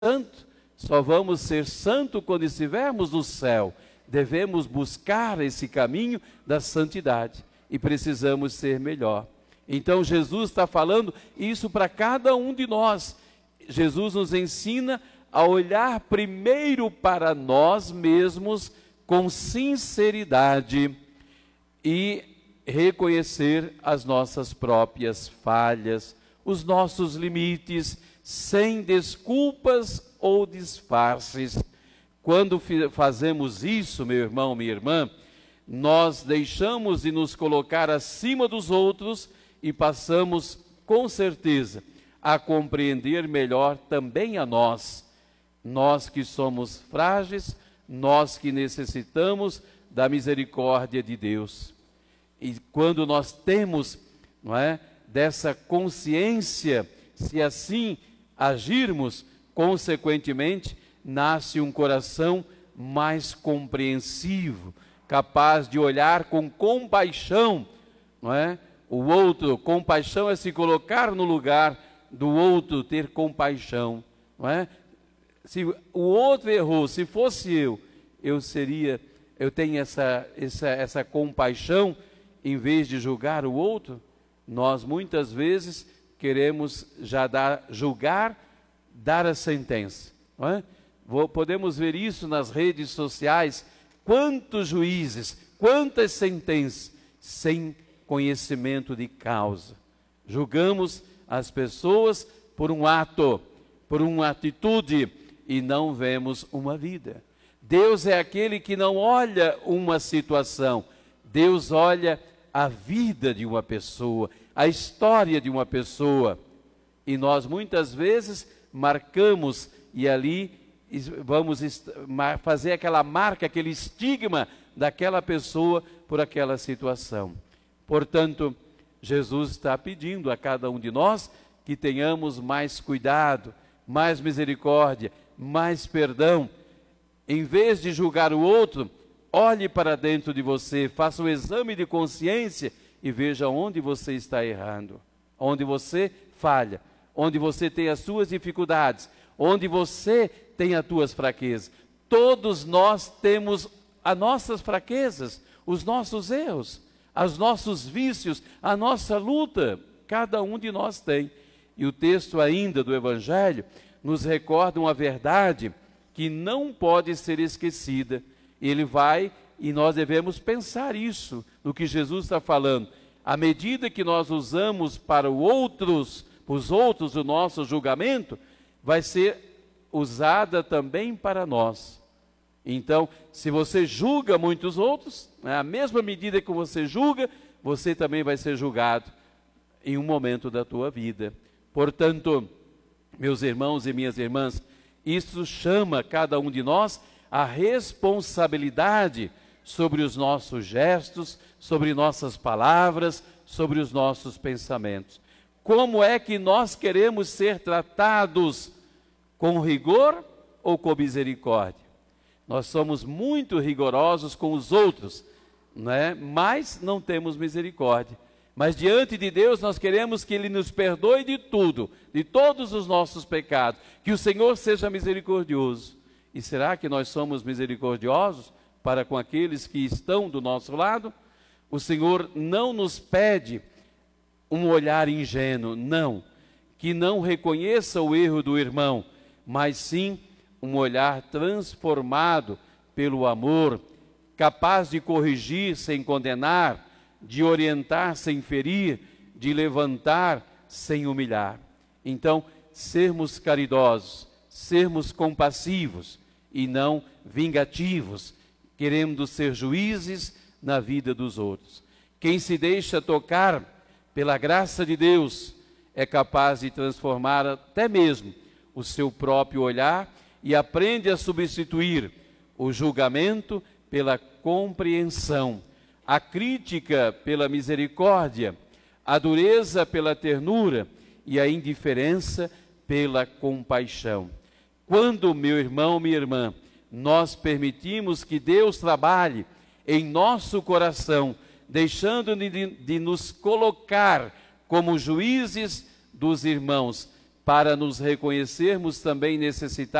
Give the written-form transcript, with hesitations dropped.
santo, só vamos ser santo quando estivermos no céu. Devemos buscar esse caminho da santidade e precisamos ser melhor. Então Jesus está falando isso para cada um de nós. Jesus nos ensina a olhar primeiro para nós mesmos com sinceridade e reconhecer as nossas próprias falhas, os nossos limites, sem desculpas ou disfarces. Quando fazemos isso, meu irmão, minha irmã, nós deixamos de nos colocar acima dos outros e passamos, com certeza, a compreender melhor também a nós. Nós que somos frágeis, nós que necessitamos da misericórdia de Deus. E quando nós temos, não é, dessa consciência, se assim agirmos, consequentemente, nasce um coração mais compreensivo, capaz de olhar com compaixão, não é? O outro, compaixão é se colocar no lugar do outro, ter compaixão, não é? Se o outro errou, se fosse eu tenho essa compaixão, em vez de julgar o outro. Nós muitas vezes queremos já julgar, dar a sentença, não é? Podemos ver isso nas redes sociais, quantos juízes, quantas sentenças, sem conhecimento de causa. Julgamos as pessoas por um ato, por uma atitude, e não vemos uma vida. Deus é aquele que não olha uma situação, Deus olha a vida de uma pessoa, a história de uma pessoa. E nós muitas vezes marcamos e ali vamos fazer aquela marca, aquele estigma daquela pessoa por aquela situação. Portanto, Jesus está pedindo a cada um de nós que tenhamos mais cuidado, mais misericórdia, mais perdão. Em vez de julgar o outro, olhe para dentro de você, faça um exame de consciência e veja onde você está errando, onde você falha, onde você tem as suas dificuldades, onde você tem as suas fraquezas. Todos nós temos as nossas fraquezas, os nossos erros, os nossos vícios, a nossa luta, cada um de nós tem. E o texto ainda do Evangelho nos recorda uma verdade que não pode ser esquecida. Ele vai, e nós devemos pensar isso, no que Jesus está falando. À medida que nós usamos para os outros o nosso julgamento, vai ser usada também para nós. Então, se você julga muitos outros, a mesma medida que você julga, você também vai ser julgado em um momento da tua vida. Portanto, meus irmãos e minhas irmãs, isso chama cada um de nós a responsabilidade sobre os nossos gestos, sobre nossas palavras, sobre os nossos pensamentos. Como é que nós queremos ser tratados? Com rigor ou com misericórdia? Nós somos muito rigorosos com os outros, né? Mas não temos misericórdia. Mas diante de Deus nós queremos que Ele nos perdoe de tudo, de todos os nossos pecados, que o Senhor seja misericordioso. E será que nós somos misericordiosos para com aqueles que estão do nosso lado? O Senhor não nos pede um olhar ingênuo, não, que não reconheça o erro do irmão, mas sim um olhar transformado pelo amor, capaz de corrigir sem condenar, de orientar sem ferir, de levantar sem humilhar. Então, sermos caridosos, sermos compassivos e não vingativos, querendo ser juízes na vida dos outros. Quem se deixa tocar pela graça de Deus é capaz de transformar até mesmo o seu próprio olhar e aprende a substituir o julgamento pela compreensão, a crítica pela misericórdia, a dureza pela ternura e a indiferença pela compaixão. Quando, meu irmão, minha irmã, nós permitimos que Deus trabalhe em nosso coração, deixando de nos colocar como juízes dos irmãos, para nos reconhecermos também necessitados